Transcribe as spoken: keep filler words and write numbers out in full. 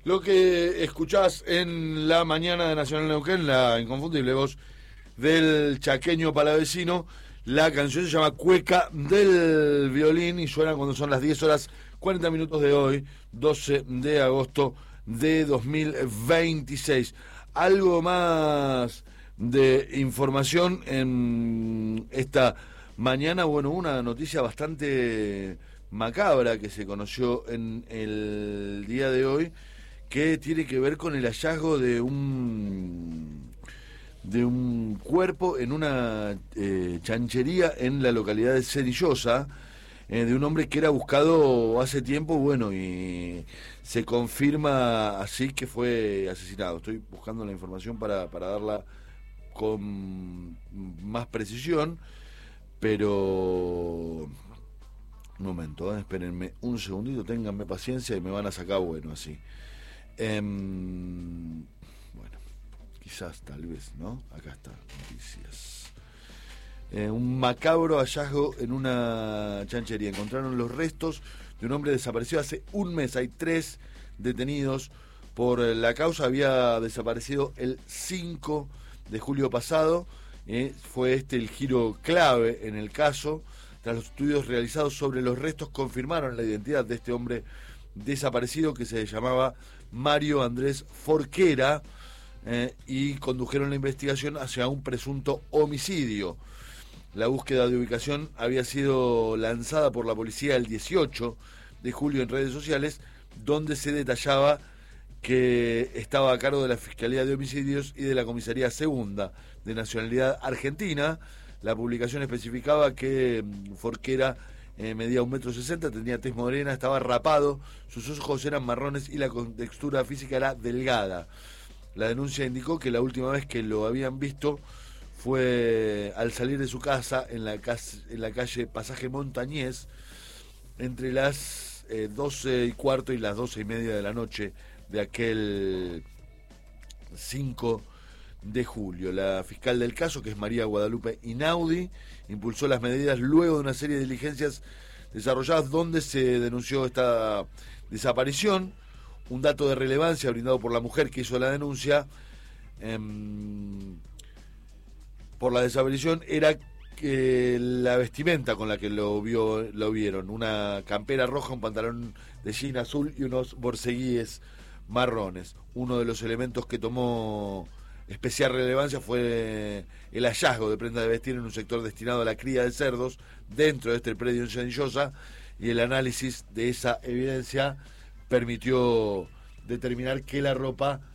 Lo que escuchás en la mañana de Nacional Neuquén, la inconfundible voz del chaqueño palavecino, la canción se llama Cueca del Violín y suena cuando son las diez horas cuarenta minutos de hoy, doce de agosto de dos mil veintiséis. Algo más de información en esta mañana, bueno, una noticia bastante macabra que se conoció en el día de hoy, que tiene que ver con el hallazgo de un de un cuerpo en una eh, chanchería en la localidad de Cerillosa, eh, de un hombre que era buscado hace tiempo, bueno, y se confirma así que fue asesinado. Estoy buscando la información para, para darla con más precisión, pero... Un momento, eh, espérenme un segundito, ténganme paciencia y me van a sacar bueno así. Eh, bueno, quizás, tal vez, ¿no? Acá está, noticias. Eh, un macabro hallazgo en una chanchería. Encontraron los restos de un hombre desaparecido hace un mes. Hay tres detenidos por la causa. Había desaparecido el cinco de julio pasado. Eh, fue este el giro clave en el caso. Tras los estudios realizados sobre los restos, confirmaron la identidad de este hombre desaparecido, que se llamaba Mario Andrés Forquera, eh, y condujeron la investigación hacia un presunto homicidio. La búsqueda de ubicación había sido lanzada por la policía el dieciocho de julio en redes sociales, donde se detallaba que estaba a cargo de la Fiscalía de Homicidios y de la Comisaría Segunda, de nacionalidad argentina. La publicación especificaba que Forquera eh, medía un metro sesenta, tenía tez morena, estaba rapado, sus ojos eran marrones y la contextura física era delgada. La denuncia indicó que la última vez que lo habían visto fue al salir de su casa en la, casa, en la calle Pasaje Montañés, entre las eh, doce y cuarto y las doce y media de la noche de aquel cinco de julio. La fiscal del caso, que es María Guadalupe Inaudi, impulsó las medidas luego de una serie de diligencias desarrolladas donde se denunció esta desaparición. Un dato de relevancia brindado por la mujer que hizo la denuncia eh, por la desaparición era que la vestimenta con la que lo vio lo vieron, una campera roja, un pantalón de jean azul y unos borceguíes marrones. Uno de los elementos que tomó especial relevancia fue el hallazgo de prenda de vestir en un sector destinado a la cría de cerdos dentro de este predio en Cerillosa, y el análisis de esa evidencia permitió determinar que la ropa